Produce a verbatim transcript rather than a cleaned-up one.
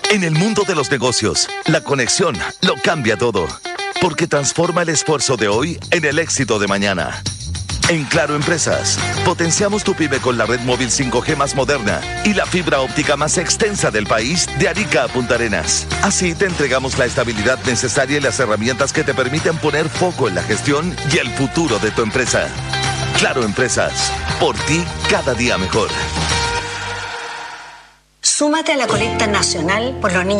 En el mundo de los negocios, la conexión lo cambia todo, porque transforma el esfuerzo de hoy en el éxito de mañana. En Claro Empresas, potenciamos tu pyme con la red móvil cinco G más moderna y la fibra óptica más extensa del país, de Arica a Punta Arenas. Así te entregamos la estabilidad necesaria y las herramientas que te permiten poner foco en la gestión y el futuro de tu empresa. Claro Empresas, por ti cada día mejor. Súmate a la colecta nacional por los niños